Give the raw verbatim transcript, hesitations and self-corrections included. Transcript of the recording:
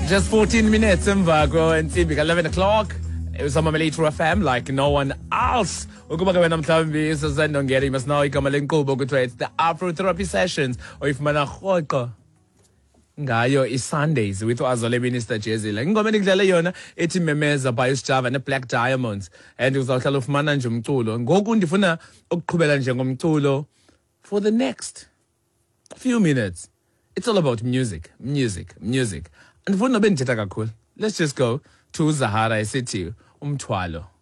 Just fourteen minutes emva kwentsimbi ka-eleven o'clock. It was on Mameli True F M like no one else. Ukuba ke wena mhlawumbi sasendongera, you must know igama lenkqubo kuthiwa it's the Afro Therapy Sessions, oyifumana rhoqo ngayo i-Sundays with uAzole Minister Jezile. Ingoma endidlale yona ethi Memeza by uSjava ne-Black Diamonds, and uzawuhlala ufumana nje umculo. Ngoku ndifuna ukuqhubela nje ngomculo for the next few minutes. It's all about music, music, music. And for no bendithetha kakhulu, let's just go to Zahara esithi umthwalo.